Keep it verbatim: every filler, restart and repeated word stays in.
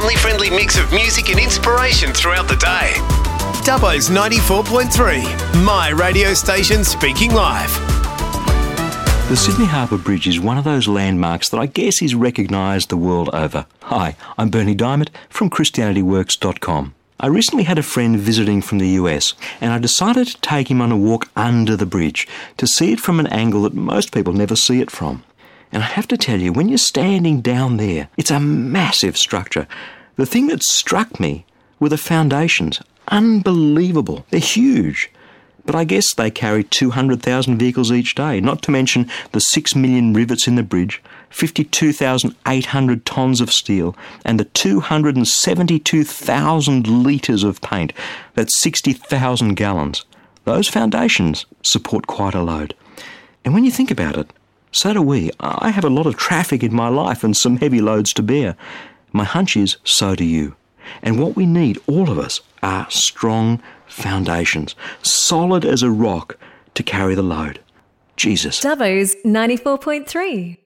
family-friendly mix of music and inspiration throughout the day. Dubbo's ninety-four point three, my radio station speaking live. The Sydney Harbour Bridge is one of those landmarks that I guess is recognised the world over. Hi, I'm Bernie Diamond from Christianity Works dot com. I recently had a friend visiting from the U S, and I decided to take him on a walk under the bridge to see it from an angle that most people never see it from. And I have to tell you, when you're standing down there, it's a massive structure. The thing that struck me were the foundations. Unbelievable. They're huge. But I guess they carry two hundred thousand vehicles each day, not to mention the six million rivets in the bridge, fifty-two thousand eight hundred tonnes of steel, and the two hundred seventy-two thousand litres of paint. That's sixty thousand gallons. Those foundations support quite a load. And when you think about it, so do we. I have a lot of traffic in my life and some heavy loads to bear. My hunch is, so do you. And what we need, all of us, are strong foundations, solid as a rock to carry the load. Jesus. Dubbo's ninety-four point three.